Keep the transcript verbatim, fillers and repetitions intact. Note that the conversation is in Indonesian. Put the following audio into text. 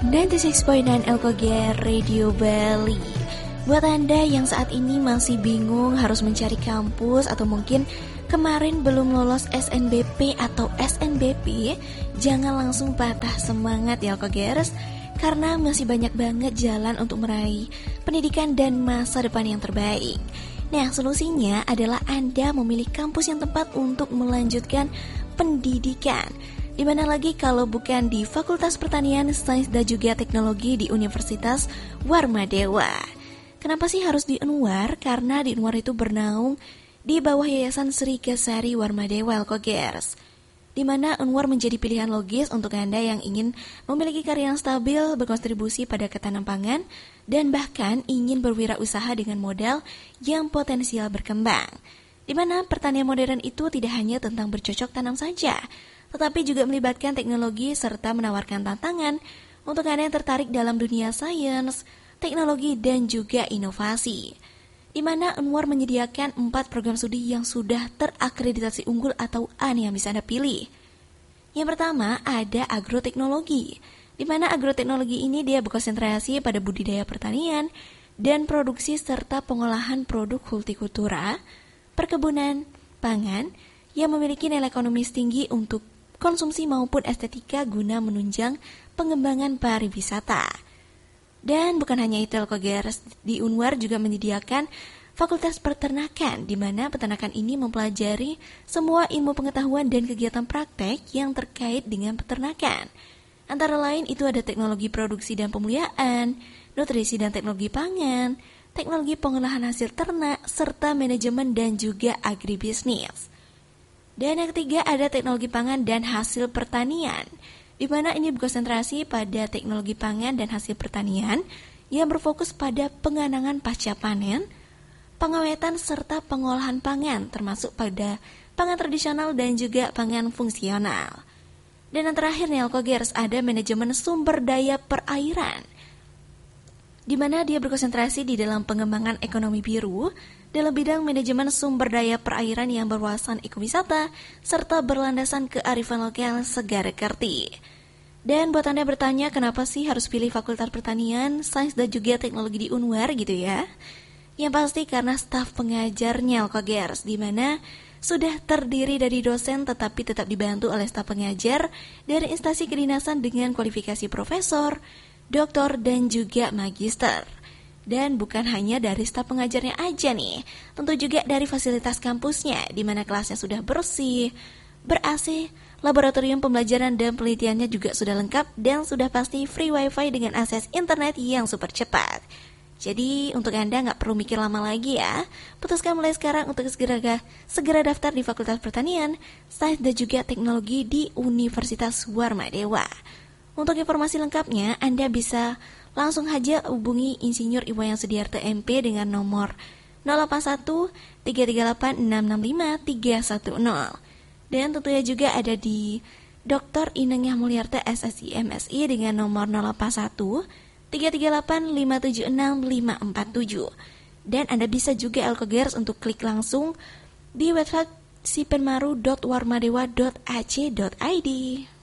sembilan puluh enam koma sembilan L K G R Radio Bali. Buat Anda yang saat ini masih bingung harus mencari kampus atau mungkin kemarin belum lolos S N B P atau S N B P, jangan langsung patah semangat ya L K G R S, karena masih banyak banget jalan untuk meraih pendidikan dan masa depan yang terbaik. Nah, solusinya adalah Anda memilih kampus yang tepat untuk melanjutkan pendidikan. Dimana lagi kalau bukan di Fakultas Pertanian, Sains dan juga Teknologi di Universitas Warmadewa. Kenapa sih harus di Unwar? Karena di Unwar itu bernaung di bawah Yayasan Sri Kesari Warmadewa L K G R S, di mana Unwar menjadi pilihan logis untuk Anda yang ingin memiliki karir yang stabil, berkontribusi pada ketahanan pangan, dan bahkan ingin berwirausaha dengan modal yang potensial berkembang. Di mana pertanian modern itu tidak hanya tentang bercocok tanam saja, tetapi juga melibatkan teknologi serta menawarkan tantangan untuk Anda yang tertarik dalam dunia sains, teknologi, dan juga inovasi. Di mana Unwar menyediakan empat program studi yang sudah terakreditasi unggul atau A nih yang bisa Anda pilih. Yang pertama ada agroteknologi, di mana agroteknologi ini dia berkonsentrasi pada budidaya pertanian dan produksi serta pengolahan produk hortikultura, perkebunan, pangan yang memiliki nilai ekonomis tinggi untuk konsumsi maupun estetika guna menunjang pengembangan pariwisata. Dan bukan hanya itu, L K G R S di Unwar juga menyediakan Fakultas Peternakan, di mana peternakan ini mempelajari semua ilmu pengetahuan dan kegiatan praktek yang terkait dengan peternakan. Antara lain itu ada teknologi produksi dan pemuliaan, nutrisi dan teknologi pangan, teknologi pengolahan hasil ternak, serta manajemen dan juga agribisnis. Dan yang ketiga ada teknologi pangan dan hasil pertanian, di mana ini berkonsentrasi pada teknologi pangan dan hasil pertanian yang berfokus pada pengenangan pasca panen, pengawetan serta pengolahan pangan, termasuk pada pangan tradisional dan juga pangan fungsional. Dan yang terakhir nih L K G R S ada manajemen sumber daya perairan, di mana dia berkonsentrasi di dalam pengembangan ekonomi biru dalam bidang manajemen sumber daya perairan yang berwawasan ekowisata serta berlandasan kearifan lokal Segara Kerti. Dan buat Anda bertanya kenapa sih harus pilih Fakultas Pertanian, Sains dan juga Teknologi di Unwar gitu ya? Yang pasti karena staf pengajarnya L K G R S, di mana sudah terdiri dari dosen tetapi tetap dibantu oleh staf pengajar dari instansi kedinasan dengan kualifikasi profesor, doktor, dan juga magister. Dan bukan hanya dari staf pengajarnya aja nih, tentu juga dari fasilitas kampusnya, di mana kelasnya sudah bersih, ber-A C, laboratorium pembelajaran dan penelitiannya juga sudah lengkap, dan sudah pasti free wifi dengan akses internet yang super cepat. Jadi untuk Anda nggak perlu mikir lama lagi ya, putuskan mulai sekarang untuk segera segera daftar di Fakultas Pertanian, Sains dan juga Teknologi di Universitas Warmadewa. Untuk informasi lengkapnya, Anda bisa langsung aja hubungi Insinyur Iwayan Sudiarto M P dengan nomor nol delapan satu tiga tiga delapan enam enam lima tiga satu nol. Dan tentunya juga ada di Doktor Inengah Mulyarta S S I M Si dengan nomor nol delapan satu tiga tiga delapan lima tujuh enam lima empat tujuh. Dan Anda bisa juga L K G R S untuk klik langsung di website sipenmaru dot warmadewa dot a c dot i d.